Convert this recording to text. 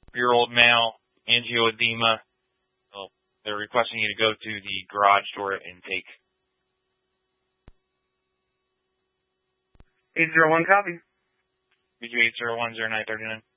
4-year-old male, angioedema. Well, they're requesting you to go to the garage door intake. 801 copy. BG 8010939.